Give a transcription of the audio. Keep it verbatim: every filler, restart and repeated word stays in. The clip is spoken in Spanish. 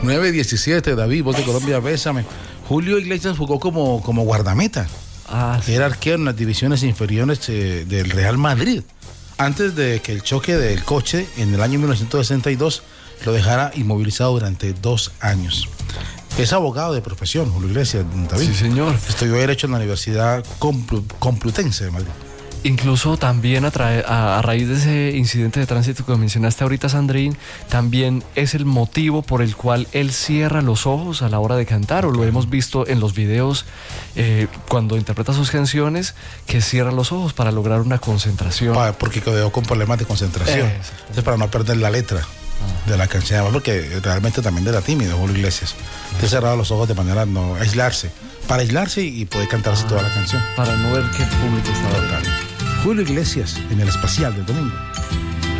nueve diecisiete, David, voz de Colombia, bésame. Julio Iglesias jugó como, como guardameta. Ah, sí. Era arquero en las divisiones inferiores eh, del Real Madrid. Antes de que el choque del coche en el año mil novecientos sesenta y dos lo dejara inmovilizado durante dos años. Es abogado de profesión, Julio Iglesias, David. Sí, señor. Estudió Derecho en la Universidad Complu- Complutense de Madrid. Incluso también a, tra- a, a raíz de ese incidente de tránsito que mencionaste ahorita, Sandrín, también es el motivo por el cual él cierra los ojos a la hora de cantar, o lo hemos visto en los videos eh, cuando interpreta sus canciones, que cierra los ojos para lograr una concentración. Pa- porque quedó con problemas de concentración. Eh, Entonces, para no perder la letra de la canción, además porque realmente también era tímido Julio Iglesias. Entonces cerraba los ojos de manera a no aislarse, para aislarse y poder cantarse Ah, toda la canción. Para no ver qué público estaba tocando. Julio Iglesias en el especial del domingo.